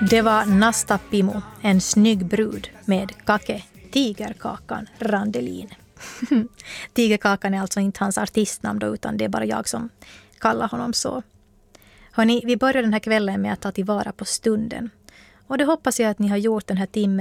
Det var Nasta Pimo, en snygg brud med Kake, Tigerkakan Randelin. Tigerkakan är alltså inte hans artistnamn då, utan det är bara jag som kallar honom så. Hörrni, vi börjar den här kvällen med att ta tillvara på stunden. Och det hoppas jag att ni har gjort den här timmen